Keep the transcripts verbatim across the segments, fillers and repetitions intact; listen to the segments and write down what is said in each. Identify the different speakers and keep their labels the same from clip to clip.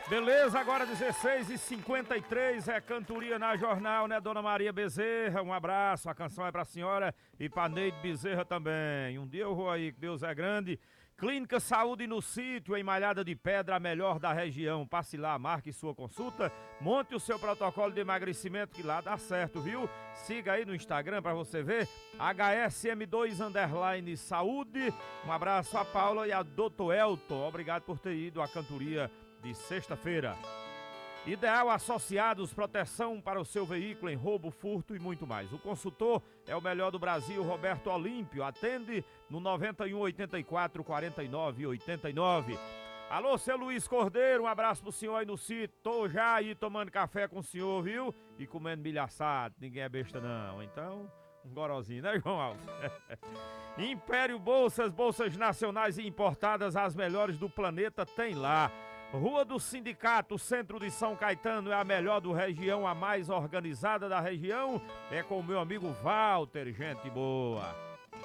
Speaker 1: Beleza, agora dezesseis e cinquenta e três, é cantoria na jornal, né, Dona Maria Bezerra? Um abraço, a canção é pra senhora e pra Neide Bezerra também. Um dia eu vou aí, que Deus é grande. Clínica Saúde no Sítio, em Malhada de Pedra, a melhor da região. Passe lá, marque sua consulta, monte o seu protocolo de emagrecimento, que lá dá certo, viu? Siga aí no Instagram pra você ver, H S M dois underline saúde. Um abraço a Paula e a doutor Elton, obrigado por ter ido à cantoria de sexta-feira. Ideal Associados, proteção para o seu veículo em roubo, furto e muito mais. O consultor é o melhor do Brasil, Roberto Olímpio. Atende no noventa e um, oitenta e quatro, quarenta e nove, oitenta e nove. Alô, seu Luiz Cordeiro, um abraço pro senhor aí no sítio. Tô já aí tomando café com o senhor, viu? E comendo milho assado. Ninguém é besta não, então um gorozinho, né, João Alves? Império Bolsas, bolsas nacionais e importadas, as melhores do planeta tem lá. Rua do Sindicato, centro de São Caetano, é a melhor do região, a mais organizada da região. É com o meu amigo Walter, gente boa.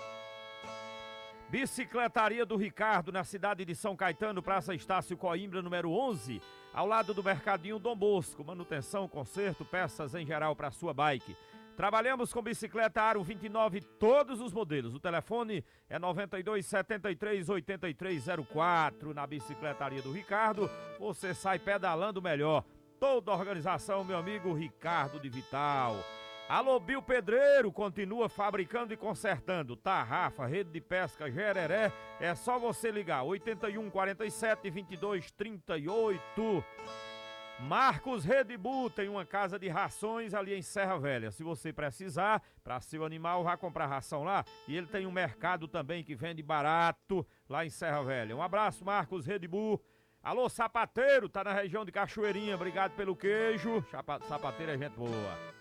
Speaker 1: Bicicletaria do Ricardo, na cidade de São Caetano, Praça Estácio Coimbra, número onze, ao lado do Mercadinho Dom Bosco. Manutenção, conserto, peças em geral para sua bike. Trabalhamos com bicicleta Aro vinte e nove, todos os modelos. O telefone é noventa e dois, setenta e três, oitenta e três zero quatro. Na Bicicletaria do Ricardo, você sai pedalando melhor. Toda a organização, meu amigo Ricardo de Vital. Alô, Bio Pedreiro, continua fabricando e consertando. Tarrafa, rede de pesca, gereré. É só você ligar. oitenta e um, quarenta e sete, vinte e dois, trinta e oito. Marcos Red Bull tem uma casa de rações ali em Serra Velha. Se você precisar, para seu animal, vá comprar ração lá. E ele tem um mercado também que vende barato lá em Serra Velha. Um abraço, Marcos Red Bull. Alô, Sapateiro, tá na região de Cachoeirinha. Obrigado pelo queijo. Sapateiro é gente boa.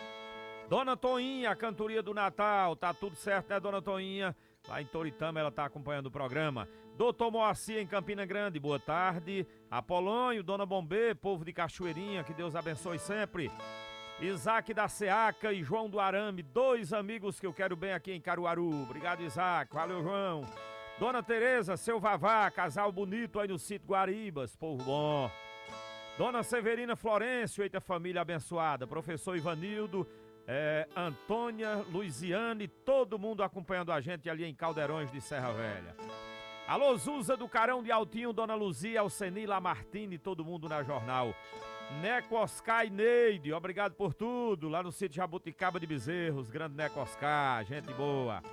Speaker 1: Dona Toinha, a cantoria do Natal. Tá tudo certo, né, Dona Toinha? Lá em Toritama ela tá acompanhando o programa. Doutor Moacir em Campina Grande, boa tarde. Apolônio, Dona Bombê, povo de Cachoeirinha, que Deus abençoe sempre. Isaac da Seaca e João do Arame, dois amigos que eu quero bem aqui em Caruaru. Obrigado, Isaac. Valeu, João. Dona Tereza, seu Vavá, casal bonito aí no sítio Guaribas, povo bom. Dona Severina Florencio, eita família abençoada. Professor Ivanildo, É, Antônia, Luiziane, todo mundo acompanhando a gente ali em Caldeirões de Serra Velha. Alô, Zuza do Carão de Altinho, Dona Luzia, Alceni Lamartine, todo mundo na jornal. Neco Oscar e Neide, obrigado por tudo, lá no sítio Jabuticaba de Bezerros, grande Neco Oscar, gente boa.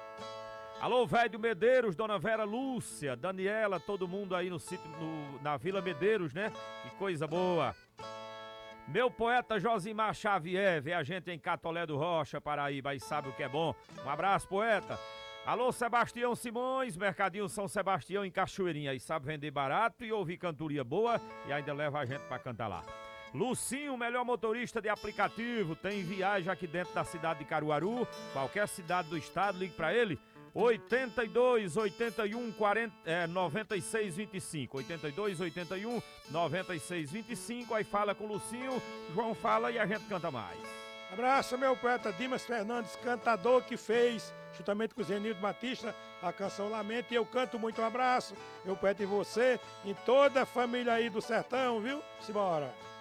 Speaker 1: Alô, velho Medeiros, Dona Vera Lúcia, Daniela, todo mundo aí no sítio, no, na Vila Medeiros, né? Que coisa boa. Meu poeta Josimar Xavier, vê a gente em Catolé do Rocha, Paraíba, e sabe o que é bom. Um abraço, poeta. Alô, Sebastião Simões, Mercadinho São Sebastião em Cachoeirinha, e sabe vender barato e ouvir cantoria boa e ainda leva a gente pra cantar lá. Lucinho, melhor motorista de aplicativo, tem viagem aqui dentro da cidade de Caruaru, qualquer cidade do estado, ligue pra ele. oitenta e dois, oitenta e um, quarenta, é, noventa e seis, vinte e cinco. oitenta e dois, oitenta e um, noventa e seis, vinte e cinco. Aí fala com o Lucinho, João fala e a gente canta mais.
Speaker 2: Abraço, meu poeta Dimas Fernandes, cantador que fez, juntamente com o Zenildo Batista, a canção Lamento. E eu canto muito. Um abraço, meu poeta, e você, em toda a família aí do sertão, viu? Simbora.